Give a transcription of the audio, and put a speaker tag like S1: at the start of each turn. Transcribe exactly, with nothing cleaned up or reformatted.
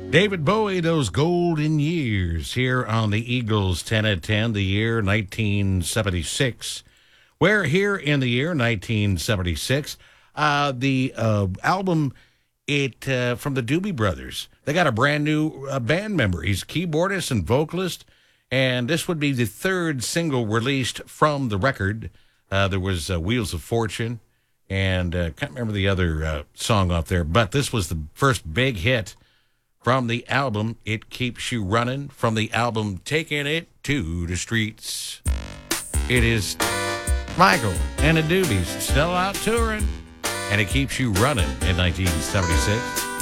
S1: David Bowie, those golden years here on the Eagles ten at ten, the year nineteen seventy-six. Where here in the year nineteen seventy-six, uh, the uh, album it uh, from the Doobie Brothers. They got a brand new uh, band member. He's keyboardist and vocalist, and this would be the third single released from the record. Uh, there was uh, Wheels of Fortune, and uh, can't remember the other uh, song off there, but this was the first big hit from the album It Keeps You Running, from the album Taking It to the Streets. It is Michael and the Doobies still out touring, and It Keeps You Running in nineteen seventy-six.